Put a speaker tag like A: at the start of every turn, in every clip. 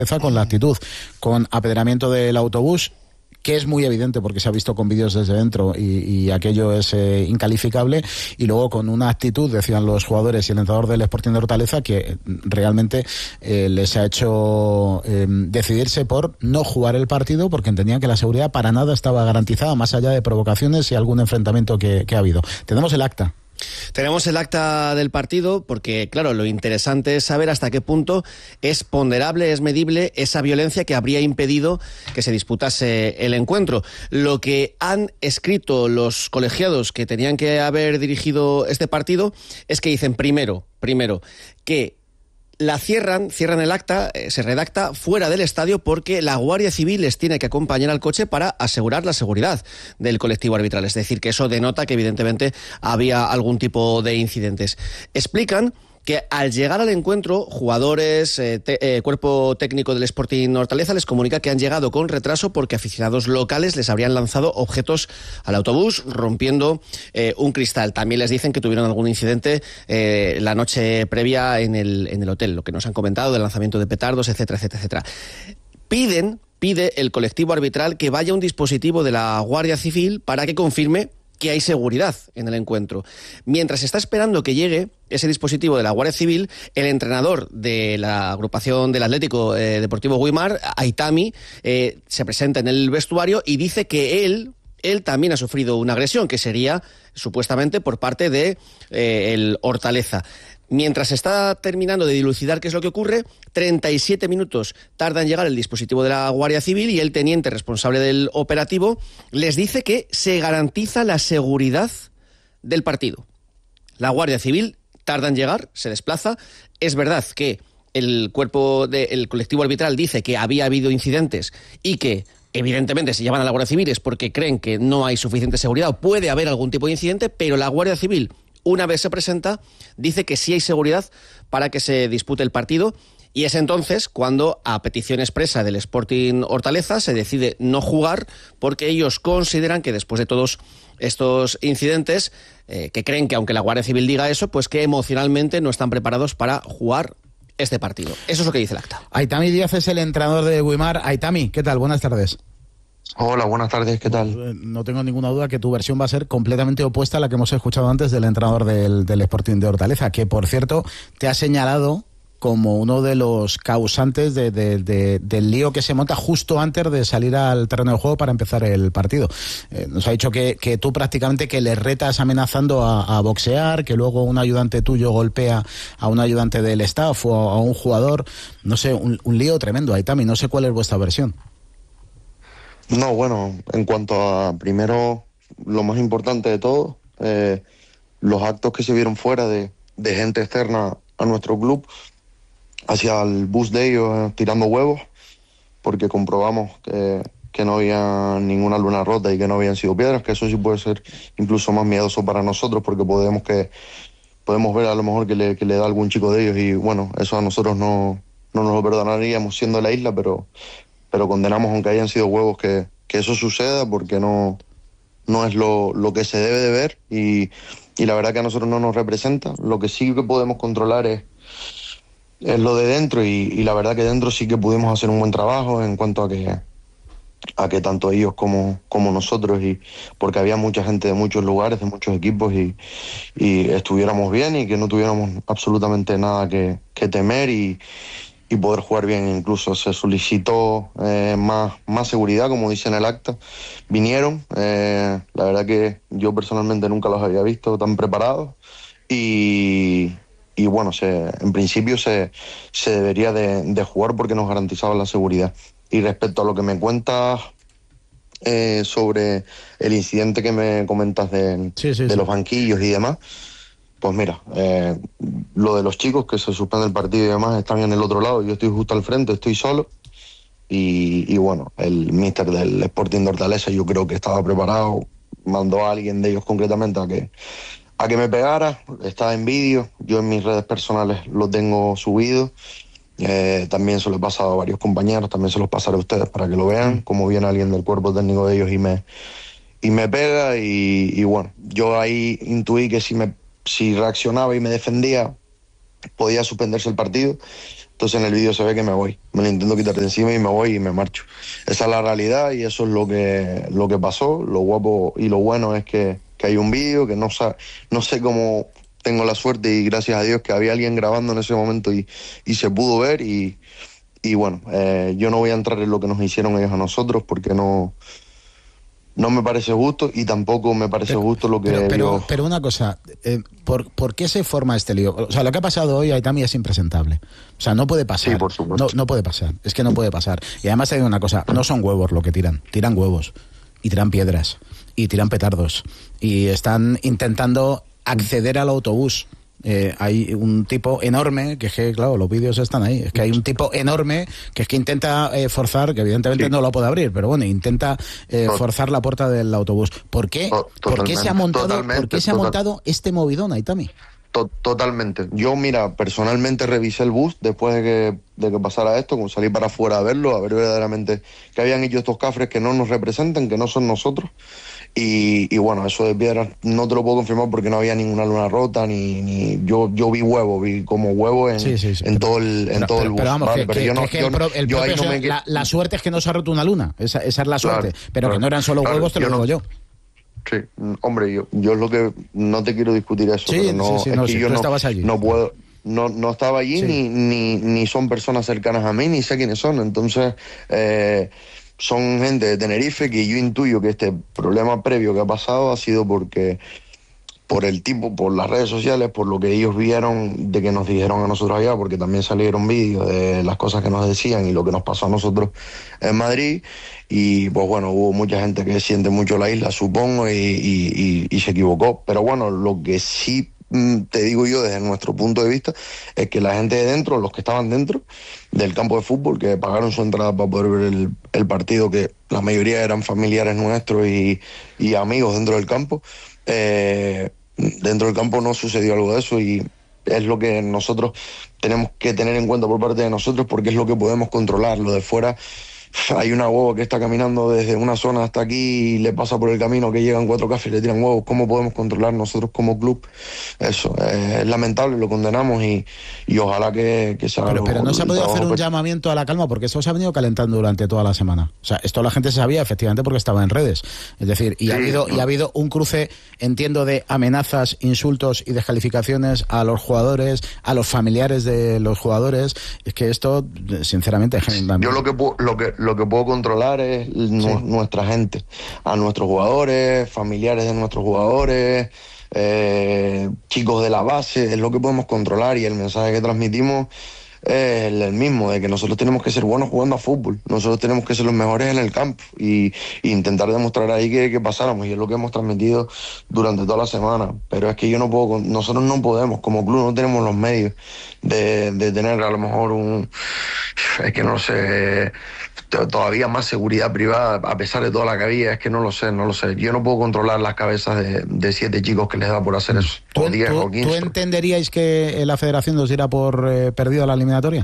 A: con la actitud, con apedreamiento del autobús, que es muy evidente porque se ha visto con vídeos desde dentro y aquello es incalificable, y luego con una actitud, decían los jugadores y el entrenador del Sporting de Hortaleza, que realmente les ha hecho decidirse por no jugar el partido porque entendían que la seguridad para nada estaba garantizada, más allá de provocaciones y algún enfrentamiento que ha habido. Tenemos el acta.
B: Tenemos el acta del partido porque, claro, lo interesante es saber hasta qué punto es ponderable, es medible esa violencia que habría impedido que se disputase el encuentro. Lo que han escrito los colegiados que tenían que haber dirigido este partido es que dicen primero que la cierran el acta, se redacta fuera del estadio porque la Guardia Civil les tiene que acompañar al coche para asegurar la seguridad del colectivo arbitral. Es decir, que eso denota que evidentemente había algún tipo de incidentes. Explican que al llegar al encuentro, jugadores, cuerpo técnico del Sporting Hortaleza les comunica que han llegado con retraso porque aficionados locales les habrían lanzado objetos al autobús, rompiendo un cristal. También les dicen que tuvieron algún incidente la noche previa en el hotel, lo que nos han comentado del lanzamiento de petardos, etcétera, etcétera, etcétera. Pide el colectivo arbitral que vaya un dispositivo de la Guardia Civil para que confirme que hay seguridad en el encuentro. Mientras está esperando que llegue ese dispositivo de la Guardia Civil, el entrenador de la agrupación del Atlético Deportivo Güímar, Aitami, se presenta en el vestuario y dice que él también ha sufrido una agresión, que sería supuestamente por parte de el Hortaleza. Mientras está terminando de dilucidar qué es lo que ocurre, 37 minutos tarda en llegar el dispositivo de la Guardia Civil y el teniente responsable del operativo les dice que se garantiza la seguridad del partido. La Guardia Civil tarda en llegar, se desplaza. Es verdad que el colectivo arbitral dice que había habido incidentes y que evidentemente si llaman a la Guardia Civil es porque creen que no hay suficiente seguridad o puede haber algún tipo de incidente, pero la Guardia Civil, una vez se presenta, dice que sí hay seguridad para que se dispute el partido, y es entonces cuando, a petición expresa del Sporting Hortaleza, se decide no jugar porque ellos consideran que después de todos estos incidentes, que creen que aunque la Guardia Civil diga eso, pues que emocionalmente no están preparados para jugar este partido. Eso es lo que dice el acta.
A: Aitami Díaz es el entrenador de Güímar. Aitami, ¿qué tal? Buenas tardes.
C: Hola, buenas tardes, ¿qué tal?
A: No tengo ninguna duda que tu versión va a ser completamente opuesta a la que hemos escuchado antes del entrenador del Sporting de Hortaleza, que por cierto te ha señalado como uno de los causantes del lío que se monta justo antes de salir al terreno de juego para empezar el partido. Nos ha dicho que tú prácticamente que le retas amenazando a boxear, que luego un ayudante tuyo golpea a un ayudante del staff o a un jugador. No sé, un lío tremendo, Aitami. No sé cuál es vuestra versión.
C: No, bueno, en cuanto a, primero, lo más importante de todo, los actos que se vieron fuera de gente externa a nuestro club, hacia el bus de ellos tirando huevos, porque comprobamos que no había ninguna luna rota y que no habían sido piedras, que eso sí puede ser incluso más miedoso para nosotros, porque podemos ver a lo mejor que le da algún chico de ellos, y bueno, eso a nosotros no nos lo perdonaríamos siendo la isla, pero condenamos, aunque hayan sido huevos, que eso suceda, porque no es lo que se debe de ver, y la verdad que a nosotros no nos representa. Lo que sí que podemos controlar es lo de dentro, y la verdad que dentro sí que pudimos hacer un buen trabajo en cuanto a que tanto ellos como nosotros, y porque había mucha gente de muchos lugares, de muchos equipos, y estuviéramos bien y que no tuviéramos absolutamente nada que temer y poder jugar bien. Incluso se solicitó más seguridad, como dice en el acta. Vinieron, la verdad que yo personalmente nunca los había visto tan preparados, y bueno, en principio se debería de jugar porque nos garantizaba la seguridad. Y respecto a lo que me cuentas sobre el incidente que me comentas de los banquillos y demás, pues mira, lo de los chicos que se suspende el partido y demás están en el otro lado, yo estoy justo al frente, estoy solo, y bueno, el míster del Sporting de Hortaleza yo creo que estaba preparado, mandó a alguien de ellos concretamente a que me pegara, estaba en vídeo, yo en mis redes personales lo tengo subido, también se lo he pasado a varios compañeros, también se los pasaré a ustedes para que lo vean, como viene alguien del cuerpo técnico de ellos y me pega, y bueno, yo ahí intuí que si reaccionaba y me defendía, podía suspenderse el partido, Entonces en el vídeo se ve que me voy, me lo intento quitar de encima y me voy y me marcho. Esa es la realidad y eso es lo que pasó. Lo guapo y lo bueno es que hay un vídeo, que no sé cómo tengo la suerte y gracias a Dios que había alguien grabando en ese momento y se pudo ver y bueno, yo no voy a entrar en lo que nos hicieron ellos a nosotros porque no me parece justo y tampoco me parece justo lo que
A: pero una cosa, ¿por qué se forma este lío? O sea, lo que ha pasado hoy, Aitami, es impresentable. O sea, no puede pasar.
C: Sí, por supuesto.
A: No puede pasar, es que no puede pasar. Y además te digo una cosa, no son huevos lo que tiran huevos y tiran piedras y tiran petardos y están intentando acceder al autobús. Hay un tipo enorme, que es que, claro, los vídeos están ahí, es que hay un tipo enorme que es que intenta forzar, que evidentemente no lo puede abrir, pero bueno, intenta forzar la puerta del autobús. ¿Por qué se ha montado este movidón, Aitami?
C: Totalmente. Yo, mira, personalmente revisé el bus después de que pasara esto, como salí para afuera a verlo, a ver verdaderamente que habían hecho estos cafres que no nos representan, que no son nosotros. Y bueno, eso de piedras no te lo puedo confirmar porque no había ninguna luna rota, ni yo vi como huevo en todo el bus.
A: Pero vamos,
C: ¿vale?
A: La suerte es que no se ha roto una luna, esa es la suerte, pero que no eran solo huevos, te lo digo yo.
C: Sí, hombre, yo es lo que no te quiero discutir eso, pero yo no
A: estabas allí.
C: No puedo, no estaba allí ni son personas cercanas a mí, ni sé quiénes son, entonces son gente de Tenerife que yo intuyo que este problema previo que ha pasado ha sido por las redes sociales, por lo que ellos vieron de que nos dijeron a nosotros allá, porque también salieron vídeos de las cosas que nos decían y lo que nos pasó a nosotros en Madrid. Y pues bueno, hubo mucha gente que siente mucho la isla, supongo, y se equivocó. Pero bueno, lo que sí te digo yo desde nuestro punto de vista es que la gente de dentro, los que estaban dentro del campo de fútbol, que pagaron su entrada para poder ver el partido, que la mayoría eran familiares nuestros y amigos dentro del campo, dentro del campo no sucedió algo de eso y es lo que nosotros tenemos que tener en cuenta por parte de nosotros porque es lo que podemos controlar. Lo de fuera, hay una huevo que está caminando desde una zona hasta aquí y le pasa por el camino que llegan 4 cafés y le tiran huevos. ¿Cómo podemos controlar nosotros como club eso? Es lamentable, lo condenamos y ojalá que se haga.
A: Pero no se ha podido hacer un llamamiento a la calma porque eso se ha venido calentando durante toda la semana. O sea, esto la gente se sabía efectivamente porque estaba en redes. Es decir, ha habido un cruce, entiendo, de amenazas, insultos y descalificaciones a los jugadores, a los familiares de los jugadores. Es que esto, sinceramente,
C: yo lo que puedo controlar es nuestra gente, a nuestros jugadores, familiares de nuestros jugadores, chicos de la base, es lo que podemos controlar y el mensaje que transmitimos es el mismo, de que nosotros tenemos que ser buenos jugando a fútbol, nosotros tenemos que ser los mejores en el campo y intentar demostrar ahí que pasáramos y es lo que hemos transmitido durante toda la semana, pero es que nosotros no podemos, como club no tenemos los medios de tener a lo mejor es que no sé, todavía más seguridad privada a pesar de toda la que había, es que no lo sé, yo no puedo controlar las cabezas de 7 chicos que les da por hacer eso, o 10 o 15.
A: ¿Tú entenderíais que la federación nos diera por perdido la eliminatoria?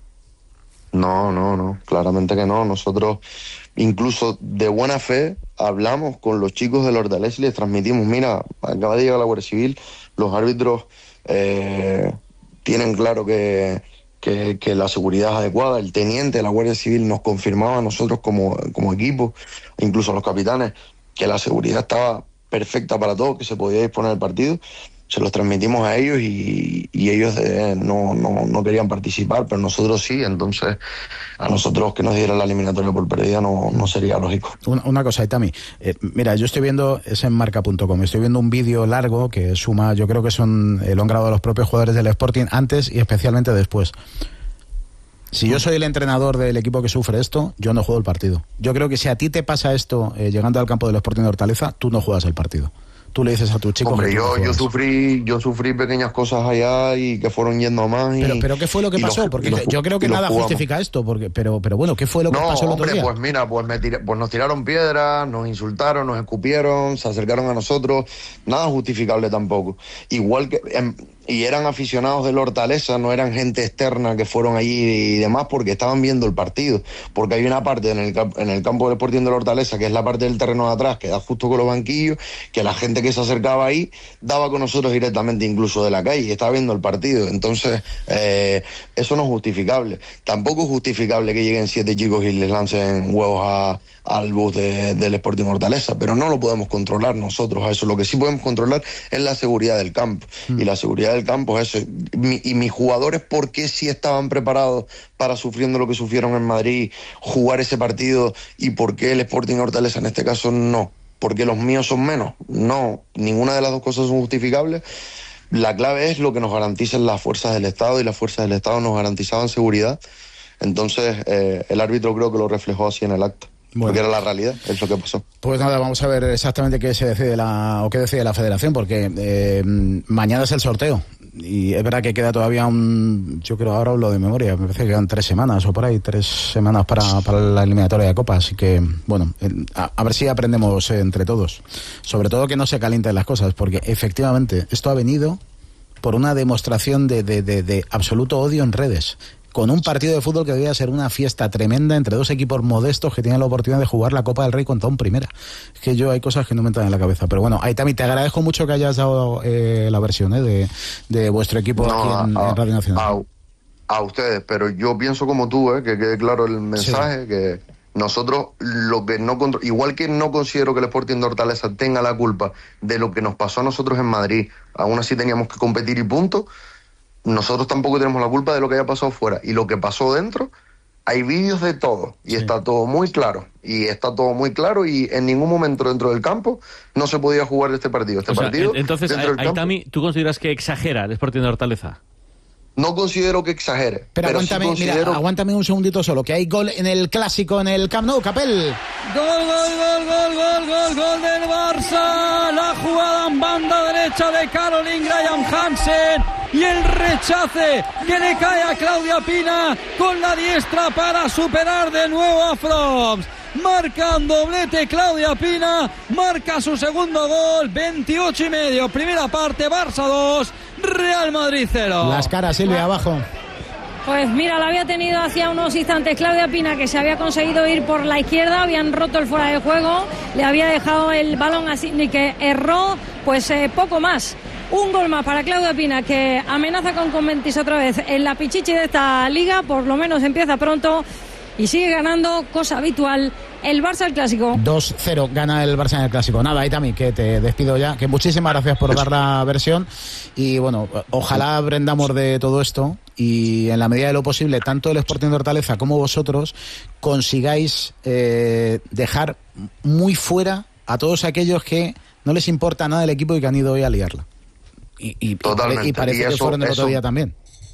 C: No, claramente que no. Nosotros incluso de buena fe hablamos con los chicos del Hortaleza y les transmitimos, mira, acaba de llegar la Guardia Civil, los árbitros tienen claro que la seguridad es adecuada. El teniente de la Guardia Civil nos confirmaba a nosotros como equipo, incluso a los capitanes, que la seguridad estaba perfecta para todos, que se podía disponer del partido. Se los transmitimos a ellos y ellos no querían participar, pero nosotros sí, entonces a nosotros que nos dieran la eliminatoria por perdida no sería lógico.
A: Una cosa, Aitami, mira, yo estoy viendo, es en marca.com, estoy viendo un vídeo largo que suma, yo creo que lo han grabado los propios jugadores del Sporting antes y especialmente después. Si yo soy el entrenador del equipo que sufre esto, yo no juego el partido. Yo creo que si a ti te pasa esto llegando al campo del Sporting de Hortaleza, tú no juegas el partido. Tú le dices a tu chico.
C: Hombre, yo sufrí pequeñas cosas allá y que fueron yendo a más.
A: Pero ¿qué fue lo que pasó? Porque yo creo que nada justifica esto. Pero bueno, ¿qué fue lo que pasó el otro día?
C: Pues mira, pues nos tiraron piedras, nos insultaron, nos escupieron, se acercaron a nosotros. Nada justificable tampoco. Igual que y eran aficionados del Hortaleza, no eran gente externa que fueron allí y demás, porque estaban viendo el partido, porque hay una parte en el campo del Sporting del Hortaleza, que es la parte del terreno de atrás, que da justo con los banquillos, que la gente que se acercaba ahí daba con nosotros directamente, incluso de la calle, y estaba viendo el partido. Entonces, eso no es justificable. Tampoco es justificable que lleguen 7 chicos y les lancen huevos al bus del Sporting Hortaleza, pero no lo podemos controlar nosotros a eso. Lo que sí podemos controlar es la seguridad del campo, y la seguridad del campo es eso. Y mis jugadores, ¿por qué sí estaban preparados para, sufriendo lo que sufrieron en Madrid, jugar ese partido, y por qué el Sporting Hortaleza en este caso no? ¿Porque los míos son menos? No, ninguna de las dos cosas son justificables. La clave es lo que nos garanticen las fuerzas del Estado, y las fuerzas del Estado nos garantizaban seguridad. Entonces, el árbitro creo que lo reflejó así en el acto. Bueno, porque era la realidad, es lo que pasó.
A: Pues nada, vamos a ver exactamente qué se decide qué decide la Federación, porque mañana es el sorteo. Y es verdad que queda todavía yo creo, ahora hablo de memoria, me parece que quedan 3 semanas o por ahí, 3 semanas para la eliminatoria de Copa. Así que, bueno, a ver si aprendemos entre todos. Sobre todo que no se calienten las cosas, porque efectivamente esto ha venido por una demostración de absoluto odio en redes, con un partido de fútbol que debía ser una fiesta tremenda entre 2 equipos modestos que tienen la oportunidad de jugar la Copa del Rey contra un primera. Es que hay cosas que no me entran en la cabeza. Pero bueno, Aitami, te agradezco mucho que hayas dado la versión de vuestro equipo aquí en Radio Nacional.
C: A ustedes, pero yo pienso como tú, que quede claro el mensaje, sí. Que nosotros, igual que no considero que el Sporting de Hortaleza tenga la culpa de lo que nos pasó a nosotros en Madrid, aún así teníamos que competir y punto. Nosotros tampoco tenemos la culpa de lo que haya pasado fuera. Y lo que pasó dentro, hay vídeos de todo. Y sí, está todo muy claro. Y en ningún momento dentro del campo no se podía jugar este partido.
D: Entonces, Aitami, ¿tú consideras que exagera el Sporting de Hortaleza?
C: No considero que exagere.
A: Pero aguántame, sí aguántame un segundito solo, que hay gol en el Clásico, en el Camp Nou, Capel.
E: Gol del Barça. La jugada en banda derecha de Caroline Graham Hansen. Y el rechace que le cae a Claudia Pina con la diestra para superar de nuevo a Froms. Marca un doblete Claudia Pina, marca su segundo gol, 28:30, primera parte, Barça 2, Real Madrid 0.
A: Las caras, Silvia, abajo.
F: Pues mira, la había tenido hacía unos instantes Claudia Pina, que se había conseguido ir por la izquierda, habían roto el fuera de juego, le había dejado el balón a Sidney, que erró, pues poco más. Un gol más para Claudia Pina, que amenaza con convertirse otra vez en la pichichi de esta liga, por lo menos empieza pronto y sigue ganando, cosa habitual, el Barça el Clásico.
A: 2-0 gana el Barça en el Clásico. Nada, Aitami, que te despido ya, que muchísimas gracias por dar la versión y bueno, ojalá aprendamos de todo esto y en la medida de lo posible, tanto el Sporting de Hortaleza como vosotros consigáis dejar muy fuera a todos aquellos que no les importa nada el equipo y que han ido hoy a liarla. Y parece que fueron el otro día también.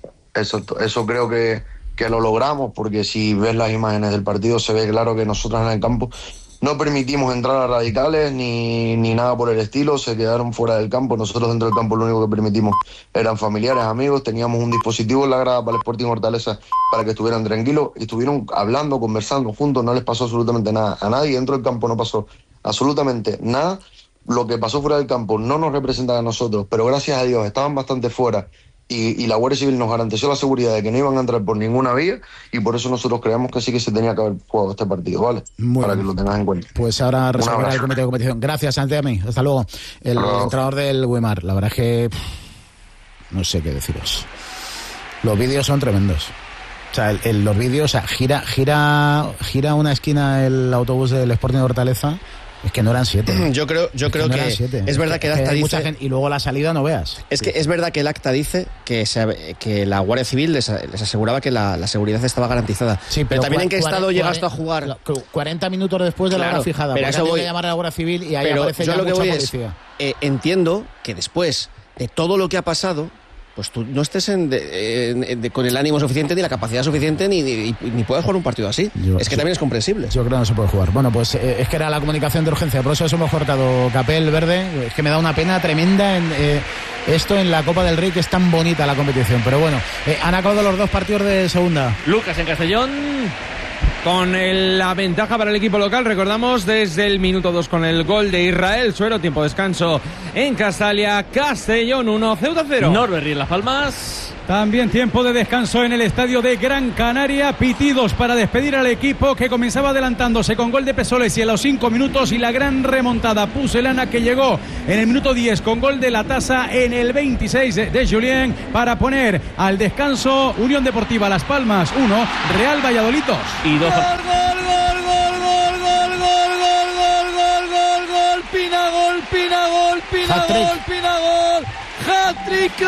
C: Eso creo que lo logramos, porque si ves las imágenes del partido se ve claro que nosotros en el campo no permitimos entrar a radicales ni nada por el estilo, se quedaron fuera del campo. Nosotros dentro del campo lo único que permitimos eran familiares, amigos, teníamos un dispositivo en la grada para el Sporting Hortaleza para que estuvieran tranquilos, y estuvieron hablando, conversando juntos, no les pasó absolutamente nada a nadie, dentro del campo no pasó absolutamente nada. Lo que pasó fuera del campo no nos representa a nosotros, pero gracias a Dios estaban bastante fuera y la Guardia Civil nos garantizó la seguridad de que no iban a entrar por ninguna vía, y por eso nosotros creemos que sí que se tenía que haber jugado este partido, ¿vale? Para que lo tengas en cuenta.
A: Pues ahora resolverá el comité de competición. Gracias, Santiago. Hasta luego. El entrenador del Weimar. La verdad es que no sé qué deciros. Los vídeos son tremendos. O sea, los vídeos, o sea, gira una esquina el autobús del Sporting de Hortaleza. Es que no eran 7.
B: Yo creo que es verdad que el acta dice...
A: y luego la salida no veas.
B: Es que es verdad que el acta dice que la Guardia Civil les aseguraba que la seguridad estaba garantizada. Sí, pero también en qué estado llegaste a jugar.
A: 40 minutos después de la hora fijada.
B: Pero eso voy
A: a llamar a la Guardia Civil y ahí aparece ya mucha policía.
B: Entiendo que después de todo lo que ha pasado, pues tú no estés con el ánimo suficiente ni la capacidad suficiente ni puedes jugar un partido así. También es comprensible.
A: Yo creo que no se puede jugar. Bueno, pues es que era la comunicación de urgencia, por eso hemos cortado. Capel, Verde, es que me da una pena tremenda esto en la Copa del Rey, que es tan bonita la competición. Pero bueno, han acabado los 2 partidos de segunda.
D: Lucas en Castellón.
G: con la ventaja para el equipo local. Recordamos desde el minuto 2 con el gol de Israel Suero. Tiempo de descanso en Castalia. Castellón 1, Ceuta 0.
D: Norberry en Las Palmas.
E: También tiempo de descanso en el estadio de Gran Canaria. Pitidos para despedir al equipo que comenzaba adelantándose con gol de Pesolesi en los 5 minutos y la gran remontada pucelana que llegó en el minuto 10 con gol de La Tasa en el 26 de Julien para poner al descanso Unión Deportiva Las Palmas 1, Real Valladolid 2.
D: Y 2.
E: Pina, gol. Hat-trick